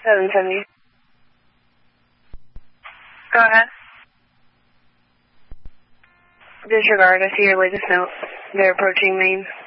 770. Go ahead. Disregard. I see your latest note. They're approaching Maine.